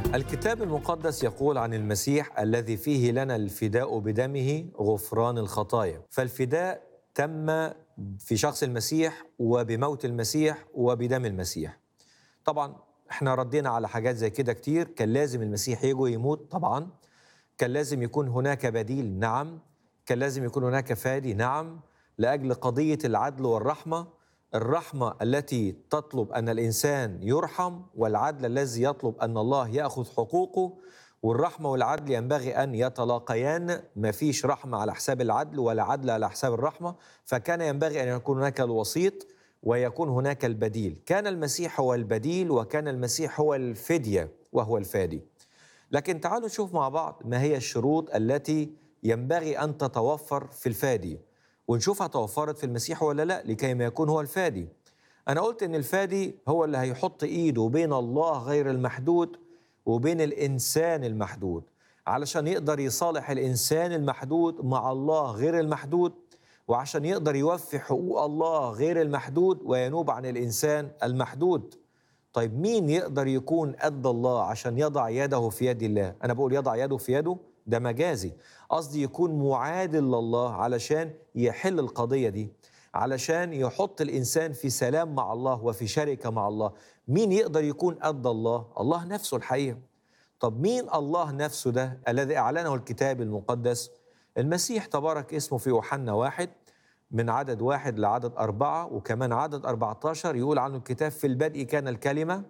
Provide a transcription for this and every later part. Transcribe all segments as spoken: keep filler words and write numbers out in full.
الكتاب المقدس يقول عن المسيح الذي فيه لنا الفداء بدمه غفران الخطايا، فالفداء تم في شخص المسيح وبموت المسيح وبدم المسيح. طبعا احنا ردينا على حاجات زي كده كتير. كان لازم المسيح يجي يموت؟ طبعا. كان لازم يكون هناك بديل؟ نعم. كان لازم يكون هناك فادي؟ نعم، لأجل قضية العدل والرحمة. الرحمة التي تطلب أن الإنسان يرحم، والعدل الذي يطلب أن الله يأخذ حقوقه. والرحمة والعدل ينبغي أن يتلاقيان، ما فيش رحمة على حساب العدل ولا عدل على حساب الرحمة. فكان ينبغي أن يكون هناك الوسيط ويكون هناك البديل. كان المسيح هو البديل، وكان المسيح هو الفدية وهو الفادي. لكن تعالوا نشوف مع بعض ما هي الشروط التي ينبغي أن تتوفر في الفادي، ونشوفها توفرت في المسيح ولا لا، لكي ما يكون هو الفادي. أنا قلت إن الفادي هو اللي هيحط إيده بين الله غير المحدود وبين الإنسان المحدود، علشان يقدر يصالح الإنسان المحدود مع الله غير المحدود، وعشان يقدر يوفي حقوق الله غير المحدود وينوب عن الإنسان المحدود. طيب مين يقدر يكون قد الله عشان يضع يده في يد الله؟ أنا بقول يضع يده في يده، ده مجازي. قصدي يكون معادل لله علشان يحل القضية دي، علشان يحط الإنسان في سلام مع الله وفي شركة مع الله. مين يقدر يكون قد الله؟ الله نفسه الحقيقة. طب مين الله نفسه ده الذي أعلنه الكتاب المقدس؟ المسيح تبارك اسمه في يوحنا واحد من عدد واحد لعدد أربعة، وكمان عدد أربعة عشر يقول عنه الكتاب: في البدء كان الكلمة،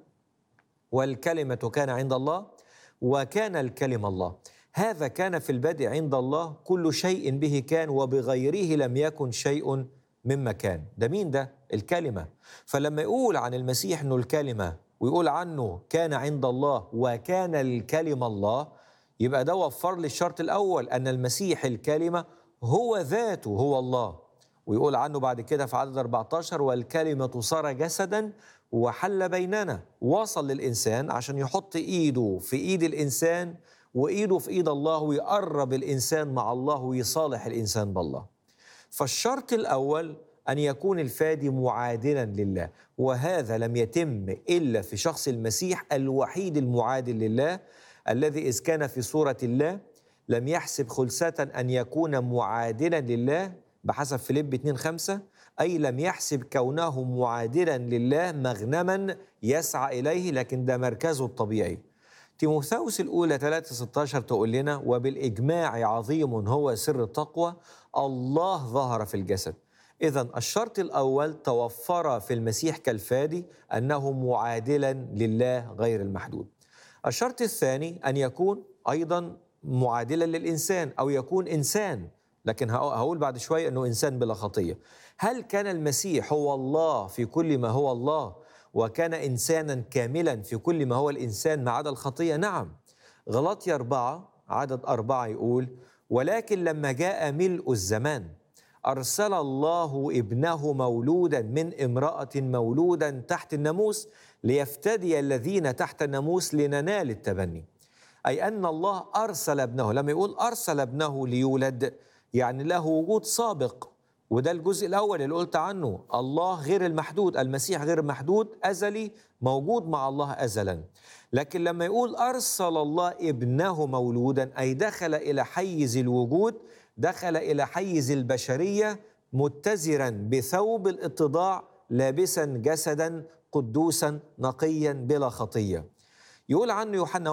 والكلمة كان عند الله، وكان الكلمة الله. هذا كان في البدء عند الله، كل شيء به كان، وبغيره لم يكن شيء مما كان. ده مين ده؟ الكلمة. فلما يقول عن المسيح أنه الكلمة، ويقول عنه كان عند الله وكان الكلمة الله، يبقى ده وفر لي الشرط الأول، أن المسيح الكلمة هو ذاته هو الله. ويقول عنه بعد كده في عدد أربعة عشر: والكلمة صار جسدا وحل بيننا. وصل للإنسان عشان يحط إيده في إيد الإنسان وإيده في إيد الله، ويقرب الإنسان مع الله ويصالح الإنسان بالله. فالشرط الأول أن يكون الفادي معادلا لله، وهذا لم يتم إلا في شخص المسيح الوحيد المعادل لله، الذي إذ كان في صورة الله لم يحسب خلسة أن يكون معادلا لله بحسب فيليب اثنين خمسة، أي لم يحسب كونه معادلا لله مغنما يسعى إليه، لكن ده مركزه الطبيعي. تيموثاوس الأولى ثلاثة ستة عشر تقول لنا: وبالإجماع عظيم هو سر التقوى، الله ظهر في الجسد. إذن الشرط الأول توفر في المسيح كالفادي، أنه معادلا لله غير المحدود. الشرط الثاني أن يكون أيضا معادلا للإنسان، أو يكون إنسان، لكن هقول بعد شوية أنه إنسان بلا خطية. هل كان المسيح هو الله في كل ما هو الله، وكان إنسانا كاملا في كل ما هو الإنسان ما عدا الخطية؟ نعم. غلاطيا أربعة عدد أربعة يقول: ولكن لما جاء ملء الزمان أرسل الله ابنه مولودا من امرأة مولودا تحت الناموس ليفتدي الذين تحت الناموس لننال التبني. أي أن الله أرسل ابنه. لما يقول أرسل ابنه ليولد، يعني له وجود سابق، وده الجزء الأول اللي قلت عنه. الله غير المحدود، المسيح غير محدود، أزلي، موجود مع الله أزلا. لكن لما يقول أرسل الله ابنه مولودا، أي دخل إلى حيز الوجود، دخل إلى حيز البشرية، متزرا بثوب الاتضاع، لابسا جسدا قدوسا نقيا بلا خطية. يقول عنه يوحنا